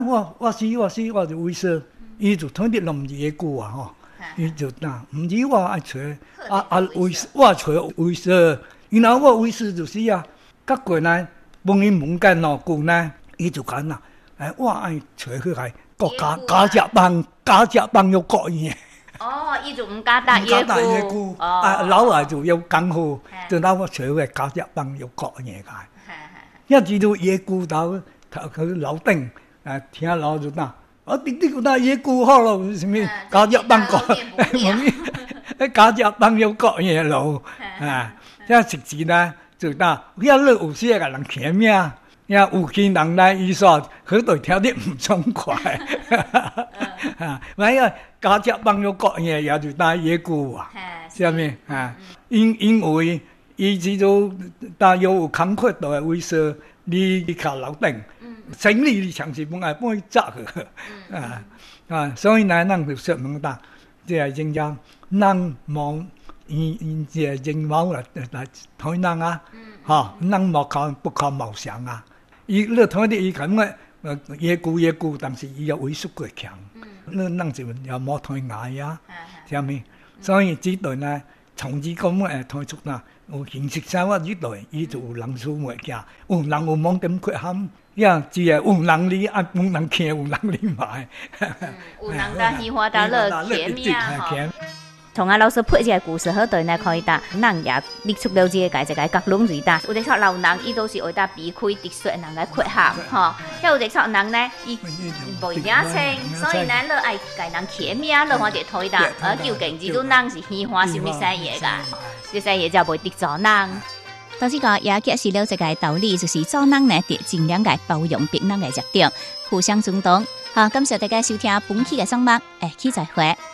我就威说，伊就推得弄野句啊吼，伊就毋是我爱找，威我找威说，然后我威说就是啊，甲过来问伊问间咯，句呢，伊就讲啦，我爱找迄个国家家帮有国语。 伊就唔敢答野句， 老外就有讲好，就那我找个家帮有国语个，一知道野句头佢楼顶。听老就打，你个打野句好咯，什么家家帮国，家家帮有国嘢咯，这实际呢就打，遐你有些个人听名，遐有些人来伊说，佢对听得唔爽快，万一家家帮有国嘢，也就打野句啊，是咪因为伊只都打有康阔度嘅威慑，你靠楼顶。生理你长时本来不会炸个，所以呢，咱就说明白，这个真正咱无因这人毛来推人啊，咱无靠不靠毛相啊，伊你推的伊咁个野句，但是伊又威胁过强，咱就又无推牙呀，是咪？所以这段呢，从之讲推出啦。有形式生活之类，伊就有人出物件，有人有某点缺陷，呀，只系有人你有人听，有人你买， 有人打喜欢打乐甜面哈。同阿老师配这个故事，好对呢可以打，人也列出了这个角落最大。有啲错老人，伊都是为打避开特殊的人来缺陷，哈。有啲错人呢，伊无认清，所以呢，你爱甲人甜面，你看就推打，而究竟这种人是喜欢什么生嘢噶？这生嘢就袂得做人。当时个也揭示了这个道理，就是做人呢，得尽量嘅包容别人嘅弱点，互相尊重。好，感谢大家收听本期嘅节目，下期再会。